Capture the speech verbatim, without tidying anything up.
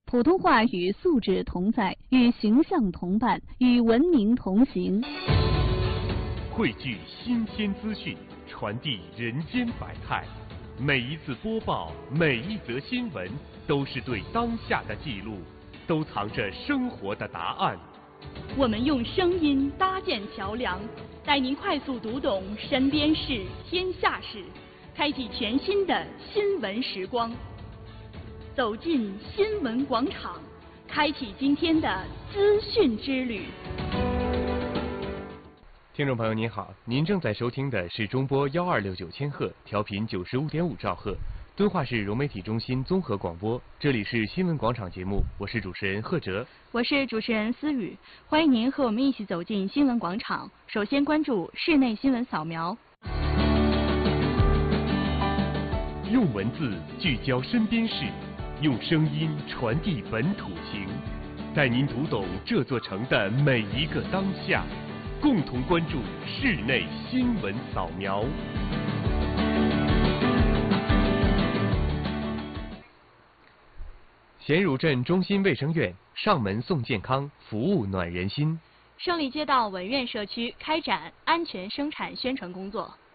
普通话与素质同在，与形象同伴，与文明同行。 汇聚新鲜资讯，传递人间百态。每一次播报，每一则新闻，都是对当下的记录，都藏着生活的答案。 我们用声音搭建桥梁，带您快速读懂身边事、天下事，开启全新的新闻时光。走进新闻广场，开启今天的资讯之旅。 听众朋友您好，您正在收听的是中波幺二六九千赫，调频九十五点五兆赫，敦化市融媒体中心综合广播。这里是新闻广场节目，我是主持人贺哲， 我是主持人思雨，欢迎您和我们一起走进新闻广场。首先关注室内新闻扫描。 用文字聚焦身边事，用声音传递本土情，带您读懂这座城的每一个当下，共同关注室内新闻扫描。咸汝镇中心卫生院上门送健康，服务暖人心。 胜利街道文苑社区开展安全生产宣传工作。